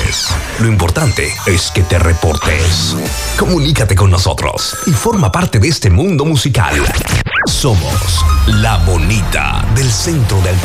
reportes. Lo importante es que te reportes. Comunícate con nosotros y forma parte de este mundo musical. Somos la bonita del centro del país.